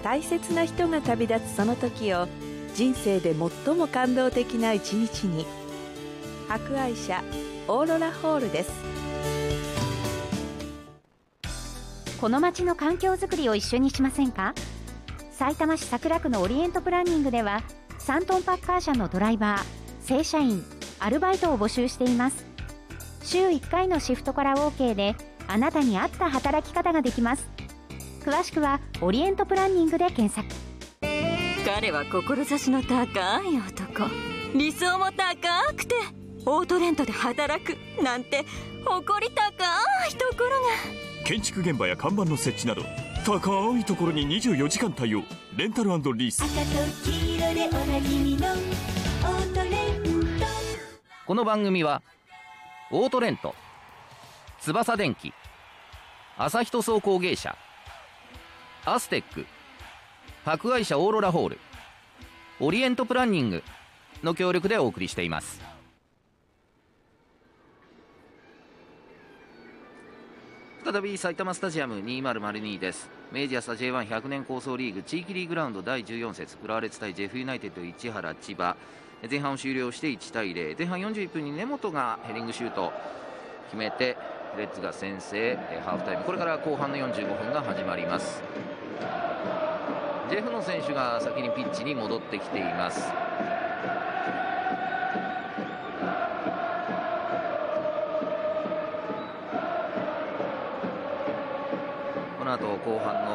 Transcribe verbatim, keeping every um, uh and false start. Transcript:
大切な人が旅立つその時を人生で最も感動的な一日に。博愛社オーロラホールです。 この街の環境づくりを一緒にしませんか。さいたま市桜区のオリエントプランニングではさんトンパッカー車のドライバー、正社員、アルバイトを募集しています。週いっかいのシフトから OK であなたに合った働き方ができます。詳しくはオリエントプランニングで検索。 彼は志の高い男、理想も高くてオートレントで働くなんて誇り高いところが。 建築現場や看板の設置など高いところににじゅうよじかん対応。レンタル&リース。赤と黄色でおなじみのオートレント。 この番組はオートレント、翼電機、朝日塗装工芸社、アステック、博愛社オーロラホール、オリエントプランニングの協力でお送りしています。再び埼玉スタジアムにせんにです。明治安田 ジェイワンひゃく 年構想リーグ地域リーグラウンドだいじゅうよん節、浦和レッズ対ジェフユナイテッド市原千葉。前半を終了していちたいゼロ。前半よんじゅういっぷんに根本がヘディングシュート決めてレッズが先制。ハーフタイム、これから後半のよんじゅうごふんが始まります。ジェフの選手が先にピッチに戻ってきています。この後後半の